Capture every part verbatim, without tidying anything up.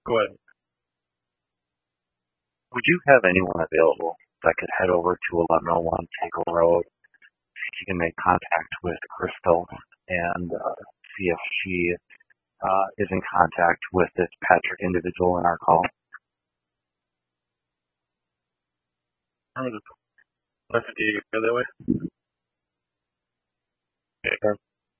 Go ahead. Would you have anyone available that could head over to eleven oh one Taco Road, see if you can make contact with Crystal, and uh, see if she uh, is in contact with this Patrick individual in our call? Left do you go that way? Okay, sure.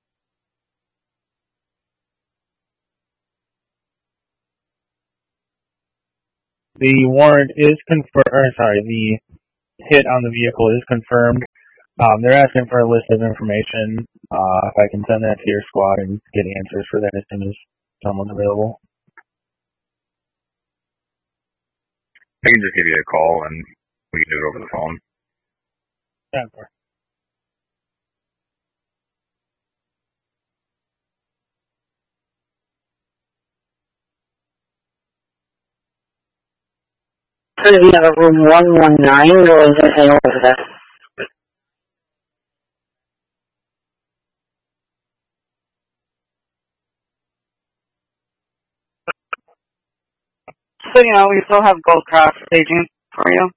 The warrant is confirmed, sorry, the hit on the vehicle is confirmed. Um, they're asking for a list of information. Uh, if I can send that to your squad and get answers for that as soon as someone's available. I can just give you a call and we can do it over the phone. Yeah, of course. So you have a room one one nine, or is it an over there? So, you know, we still have Gold Cross staging for you.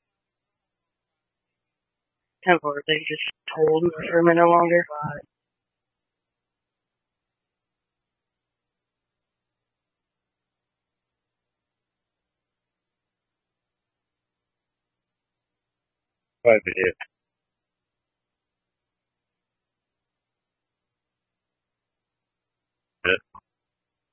Temporary, they just told me for a minute longer. Go ahead,